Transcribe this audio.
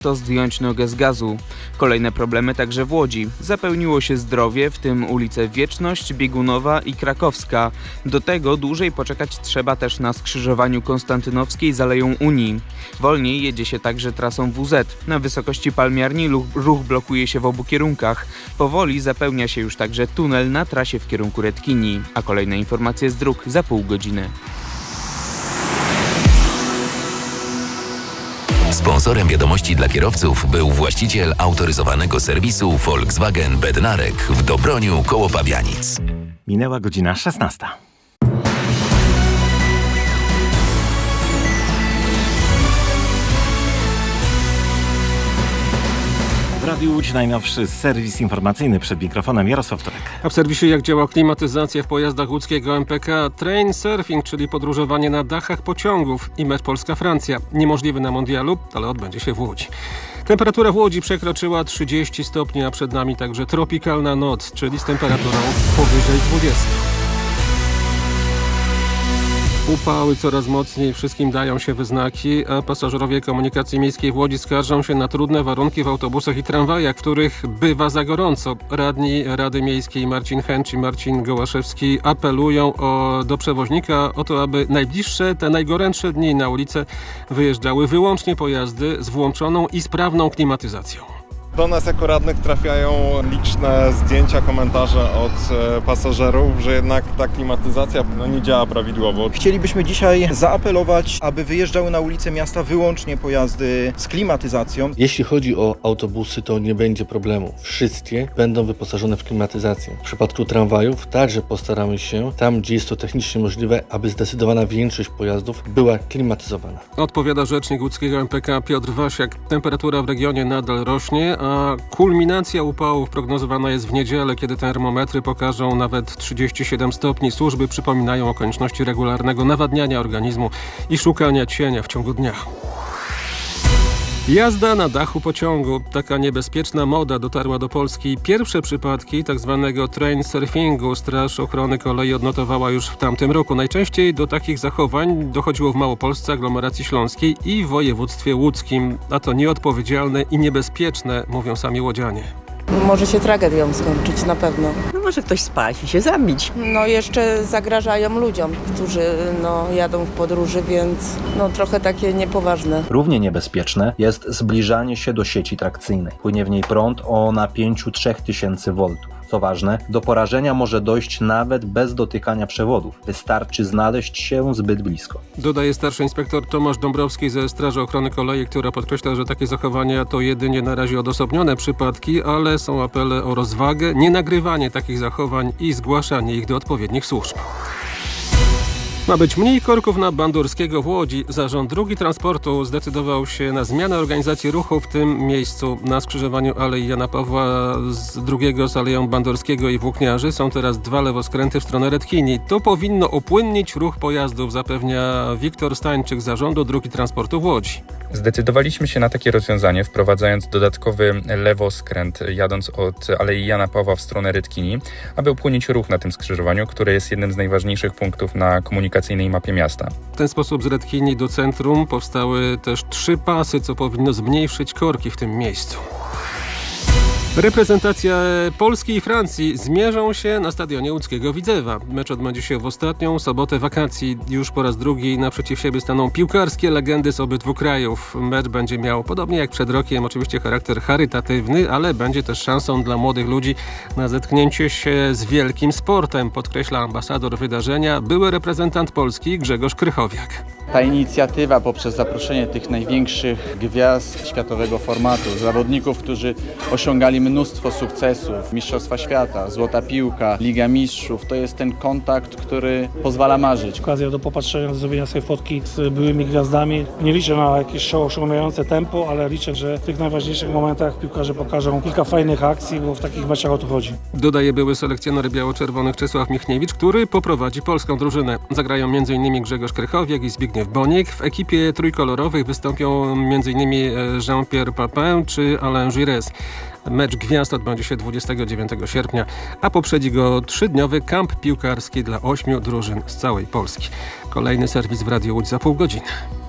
to zdjąć nogę z gazu. Kolejne problemy także w Łodzi. Zapełniło się Zdrowie, w tym ulice Wieczność, Biegunowa i Krakowska. Do tego dłużej poczekać trzeba też na skrzyżowaniu Konstantynowskiej z Aleją Unii. Wolniej jedzie się także trasą WZ. Na wysokości Palmiarni ruch blokuje się w obu kierunkach. Powoli zapełnia się już także tunel na trasie w kierunku Redkini. A kolejne informacje z dróg za pół godziny. Sponsorem wiadomości dla kierowców był właściciel autoryzowanego serwisu Volkswagen Bednarek w Dobroniu koło Pabianic. Minęła godzina 16. W Radiu Łódź najnowszy serwis informacyjny, przed mikrofonem Jarosław Torek. A w serwisie jak działa klimatyzacja w pojazdach łódzkiego MPK, train surfing, czyli podróżowanie na dachach pociągów i mecz Polska-Francja. Niemożliwy na mundialu, ale odbędzie się w Łodzi. Temperatura w Łodzi przekroczyła 30 stopni, a przed nami także tropikalna noc, czyli z temperaturą powyżej 20. Upały coraz mocniej, wszystkim dają się we znaki, a pasażerowie komunikacji miejskiej w Łodzi skarżą się na trudne warunki w autobusach i tramwajach, w których bywa za gorąco. Radni Rady Miejskiej Marcin Chęć i Marcin Gołaszewski apelują do przewoźnika o to, aby najbliższe, te najgorętsze dni na ulicę wyjeżdżały wyłącznie pojazdy z włączoną i sprawną klimatyzacją. Do nas jako radnych trafiają liczne zdjęcia, komentarze od pasażerów, że jednak ta klimatyzacja nie działa prawidłowo. Chcielibyśmy dzisiaj zaapelować, aby wyjeżdżały na ulice miasta wyłącznie pojazdy z klimatyzacją. Jeśli chodzi o autobusy, to nie będzie problemu. Wszystkie będą wyposażone w klimatyzację. W przypadku tramwajów także postaramy się, tam gdzie jest to technicznie możliwe, aby zdecydowana większość pojazdów była klimatyzowana. Odpowiada rzecznik łódzkiego MPK Piotr Wasiak. Temperatura w regionie nadal rośnie, a kulminacja upałów prognozowana jest w niedzielę, kiedy termometry pokażą nawet 37 stopni. Służby przypominają o konieczności regularnego nawadniania organizmu i szukania cienia w ciągu dnia. Jazda na dachu pociągu. Taka niebezpieczna moda dotarła do Polski. Pierwsze przypadki tzw. train surfingu Straż Ochrony Kolei odnotowała już w tamtym roku. Najczęściej do takich zachowań dochodziło w Małopolsce, aglomeracji śląskiej i w województwie łódzkim. A to nieodpowiedzialne i niebezpieczne, mówią sami łodzianie. Może się tragedią skończyć, na pewno. Może ktoś spaść i się zabić. Jeszcze zagrażają ludziom, którzy jadą w podróży, więc trochę takie niepoważne. Równie niebezpieczne jest zbliżanie się do sieci trakcyjnej. Płynie w niej prąd o napięciu 3000 V. Co ważne, do porażenia może dojść nawet bez dotykania przewodów. Wystarczy znaleźć się zbyt blisko. Dodaje starszy inspektor Tomasz Dąbrowski ze Straży Ochrony Kolei, która podkreśla, że takie zachowania to jedynie na razie odosobnione przypadki, ale są apele o rozwagę, nienagrywanie takich zachowań i zgłaszanie ich do odpowiednich służb. Ma być mniej korków na Bandurskiego w Łodzi. Zarząd Dróg Transportu zdecydował się na zmianę organizacji ruchu w tym miejscu. Na skrzyżowaniu Alei Jana Pawła II z Aleją Bandurskiego i Włókniarzy są teraz 2 lewoskręty w stronę Redkini. To powinno upłynnić ruch pojazdów, zapewnia Wiktor Stańczyk z Zarządu Dróg Transportu w Łodzi. Zdecydowaliśmy się na takie rozwiązanie, wprowadzając dodatkowy lewoskręt jadąc od Alei Jana Pawła w stronę Redkini, aby upłynnić ruch na tym skrzyżowaniu, które jest jednym z najważniejszych punktów na komunikacyjnej mapie miasta. W ten sposób z Redkini do centrum powstały też 3 pasy, co powinno zmniejszyć korki w tym miejscu. Reprezentacja Polski i Francji zmierzą się na stadionie łódzkiego Widzewa. Mecz odbędzie się w ostatnią sobotę wakacji. Już po raz drugi naprzeciw siebie staną piłkarskie legendy z obydwu krajów. Mecz będzie miał, podobnie jak przed rokiem, oczywiście charakter charytatywny, ale będzie też szansą dla młodych ludzi na zetknięcie się z wielkim sportem, podkreśla ambasador wydarzenia, były reprezentant Polski Grzegorz Krychowiak. Ta inicjatywa poprzez zaproszenie tych największych gwiazd światowego formatu, zawodników, którzy osiągali mnóstwo sukcesów, Mistrzostwa Świata, Złota Piłka, Liga Mistrzów, to jest ten kontakt, który pozwala marzyć. Okazja do popatrzenia, do zrobienia sobie fotki z byłymi gwiazdami. Nie liczę na jakieś osiągające tempo, ale liczę, że w tych najważniejszych momentach piłkarze pokażą kilka fajnych akcji, bo w takich meczach o to chodzi. Dodaje były selekcjoner biało-czerwonych Czesław Michniewicz, który poprowadzi polską drużynę. Zagrają m.in. Grzegorz Krychowiak i Zbigniew Boniek. W ekipie trójkolorowych wystąpią m.in. Jean-Pierre Papin czy Alain Giresse. Mecz gwiazd odbędzie się 29 sierpnia, a poprzedzi go 3-dniowy kamp piłkarski dla 8 drużyn z całej Polski. Kolejny serwis w Radiu Łódź za pół godziny.